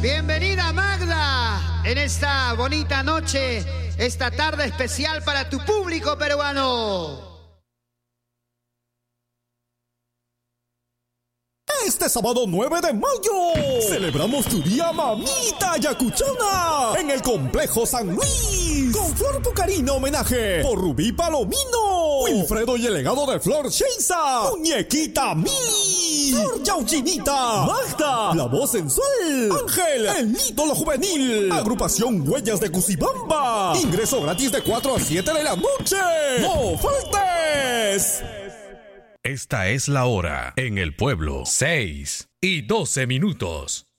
Bienvenida Magda en esta bonita noche, esta tarde especial para tu público peruano. Este sábado 9 de mayo celebramos tu día, mamita yacuchana, en el Complejo San Luis, con Flor Pucarina homenaje por Rubí Palomino, Wilfredo y el legado de Flor Sheisa, Muñequita Mili, Flor Yauchinita, Magda, la voz sensual, Ángel, el ídolo juvenil, agrupación Huellas de Cusibamba, ingreso gratis de 4 a 7 de la noche. ¡No faltes! Esta es la hora en el pueblo, 6:12.